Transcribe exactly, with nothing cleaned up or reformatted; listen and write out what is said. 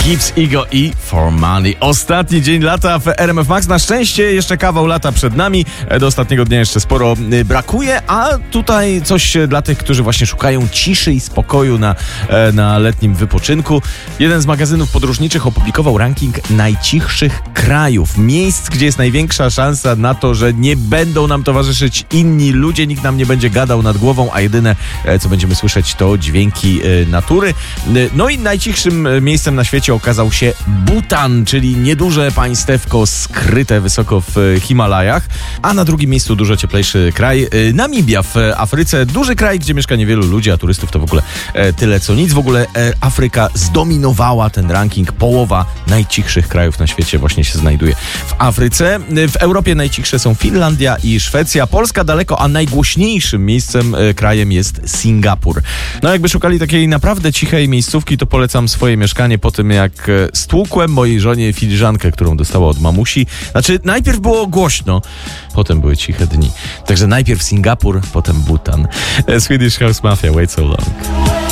Gibbs, Ego i For Money. Ostatni dzień lata w R M F Max. Na szczęście jeszcze kawał lata przed nami. Do ostatniego dnia jeszcze sporo brakuje, a tutaj coś dla tych, którzy właśnie szukają ciszy i spokoju na, na letnim wypoczynku. Jeden z magazynów podróżniczych opublikował ranking najcichszych krajów. Miejsc, gdzie jest największa szansa na to, że nie będą nam towarzyszyć inni ludzie, nikt nam nie będzie gadał nad głową, a jedyne, co będziemy słyszeć, to dźwięki natury. No i najcichszym miejscem na świecie okazał się Butan, czyli nieduże państewko skryte wysoko w Himalajach, a na drugim miejscu dużo cieplejszy kraj Namibia w Afryce. Duży kraj, gdzie mieszka niewielu ludzi, a turystów to w ogóle tyle co nic. W ogóle Afryka zdominowała ten ranking. Połowa najcichszych krajów na świecie właśnie się znajduje w Afryce. W Europie najcichsze są Finlandia i Szwecja. Polska daleko, a najgłośniejszym miejscem, krajem jest Singapur. No jakby szukali takiej naprawdę cichej miejscówki, to polecam swoje mieszkanie po tym, jak stłukłem mojej żonie filiżankę, którą dostała od mamusi. Znaczy, najpierw było głośno, potem były ciche dni. Także najpierw Singapur, potem Butan. Swedish House Mafia, Wait So Long.